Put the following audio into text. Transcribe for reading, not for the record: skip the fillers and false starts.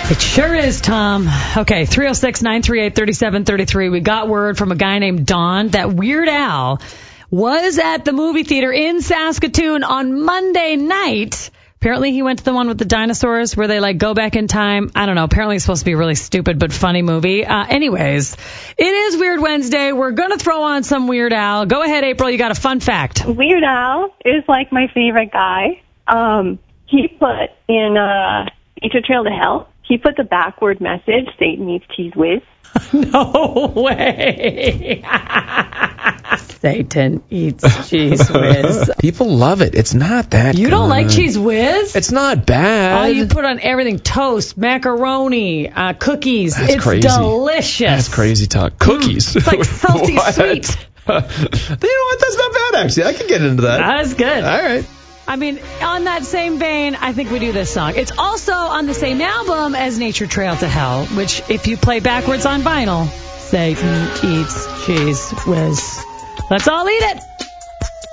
It sure is, Tom. Okay, 306-938-3733. We got word from a guy named Don that Weird Al was at the movie theater in Saskatoon on Monday night. Apparently he went to the one with the dinosaurs where they go back in time. I don't know. Apparently it's supposed to be a really stupid but funny movie. Anyways, it is Weird Wednesday. We're going to throw on some Weird Al. Go ahead, April. You got a fun fact. Weird Al is my favorite guy. He put in Nature Trail to Hell, he put the backward message, Satan eats Cheese Whiz. No way. Satan eats Cheese Whiz. People love it. It's not that You good. don't like Cheese Whiz? It's not bad. Oh, you put on everything. Toast, macaroni, cookies. That's it's crazy. Delicious. That's crazy talk. Cookies. It's like salty What? sweet. You know what? That's not bad, actually. I can get into that. That's good. All right. I mean, on that same vein, I think we do this song. It's also on the same album as Nature Trail to Hell, which, if you play backwards on vinyl, Satan eats cheese whiz. Let's all eat it.